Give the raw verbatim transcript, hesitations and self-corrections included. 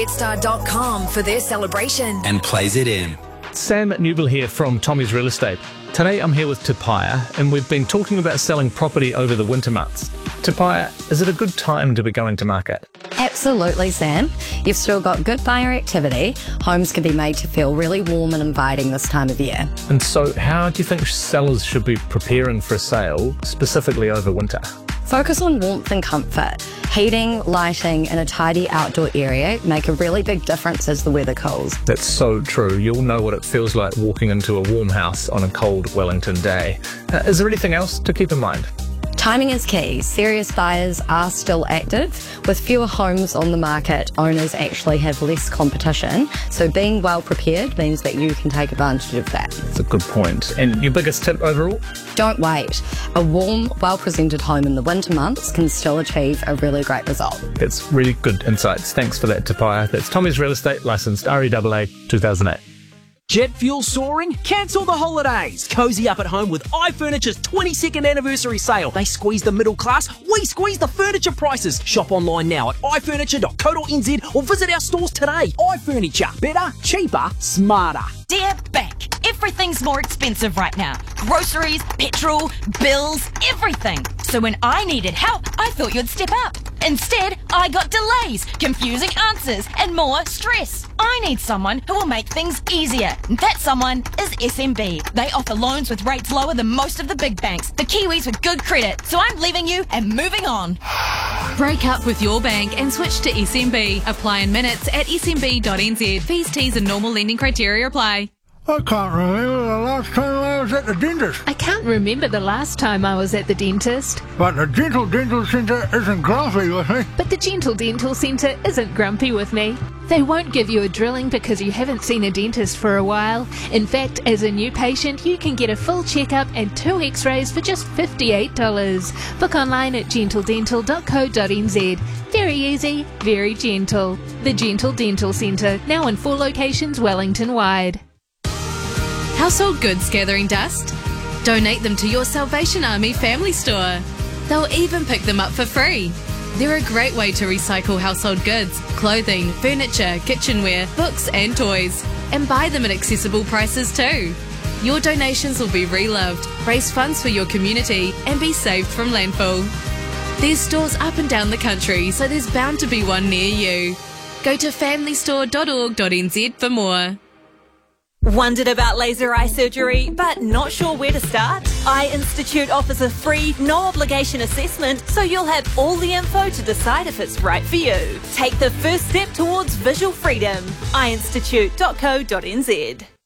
star dot com for their celebration. And plays it in. Sam Newbill here from Tommy's Real Estate. Today I'm here with Tupaia, and we've been talking about selling property over the winter months. Tupaia, is it a good time to be going to market? Absolutely, Sam. You've still got good buyer activity. Homes can be made to feel really warm and inviting this time of year. And so how do you think sellers should be preparing for a sale, specifically over winter? Focus on warmth and comfort. Heating, lighting and a tidy outdoor area make a really big difference as the weather cools. That's so true. You'll know what it feels like walking into a warm house on a cold Wellington day. Uh, is there anything else to keep in mind? Timing is key. Serious buyers are still active. With fewer homes on the market, owners actually have less competition. So being well prepared means that you can take advantage of that. That's a good point. And your biggest tip overall? Don't wait. A warm, well-presented home in the winter months can still achieve a really great result. That's really good insights. Thanks for that, Tupaia. That's Tommy's Real Estate, licensed R E A A two thousand eight. Jet fuel soaring? Cancel the holidays. Cozy up at home with iFurniture's twenty-second anniversary sale. They squeeze the middle class, we squeeze the furniture prices. Shop online now at i furniture dot co dot n z or visit our stores today. iFurniture. Better, cheaper, smarter. Dear Bank, everything's more expensive right now. Groceries, petrol, bills, everything. So when I needed help, I thought you'd step up. Instead, I got delays, confusing answers, and more stress. I need someone who will make things easier. That someone is S M B. They offer loans with rates lower than most of the big banks. The Kiwis with good credit. So I'm leaving you and moving on. Break up with your bank and switch to S M B. Apply in minutes at s m b dot n z. Fees, T's and normal lending criteria apply. I can't remember the last time I was at the dentist. I can't remember the last time I was at the dentist. But the Gentle Dental Centre isn't grumpy with me. But the Gentle Dental Centre isn't grumpy with me. They won't give you a drilling because you haven't seen a dentist for a while. In fact, as a new patient, you can get a full checkup and two x-rays for just fifty-eight dollars. Book online at gentle dental dot co dot n z. Very easy, very gentle. The Gentle Dental Centre, now in four locations Wellington-wide. Household goods gathering dust? Donate them to your Salvation Army family store. They'll even pick them up for free. They're a great way to recycle household goods, clothing, furniture, kitchenware, books and toys. And buy them at accessible prices too. Your donations will be reloved, raise funds for your community and be saved from landfill. There's stores up and down the country, so there's bound to be one near you. Go to family store dot org dot n z for more. Wondered about laser eye surgery, but not sure where to start? Eye Institute offers a free, no-obligation assessment, so you'll have all the info to decide if it's right for you. Take the first step towards visual freedom. i institute dot co dot n z.